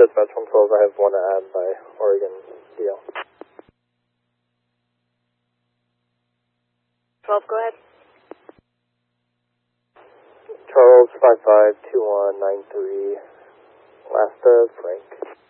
dispatch 112, I have one to add by Oregon DL. 12, go ahead. Charles 552193, last Frank.